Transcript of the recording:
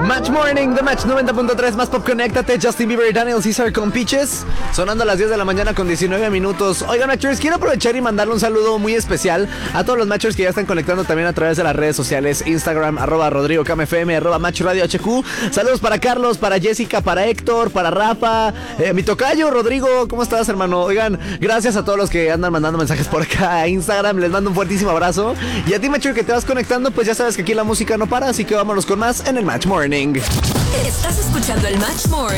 Match Morning, The Match 90.3, más pop, conéctate. Justin Bieber y Daniel Caesar con Peaches, sonando a las 10 de la mañana con 19 minutos. Oigan, Matchers, quiero aprovechar y mandarle un saludo muy especial a todos los Matchers que ya están conectando también a través de las redes sociales, Instagram, @RodrigoCamFM, @MatchRadioHQ. Saludos para Carlos, para Jessica, para Héctor, para Rafa, mi tocayo, Rodrigo. ¿Cómo estás, hermano? Oigan, gracias a todos los que andan mandando mensajes por acá a Instagram. Les mando un fuertísimo abrazo. Y a ti, Matcher, que te vas conectando, pues ya sabes que aquí la música no para, así que vámonos con más en el Match Morning. Estás escuchando el Match Morning.